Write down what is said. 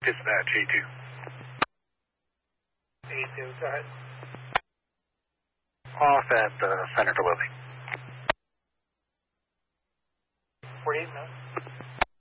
Dispatch, A2. A2, go ahead. Off at the Senator Lilly. 48 minutes.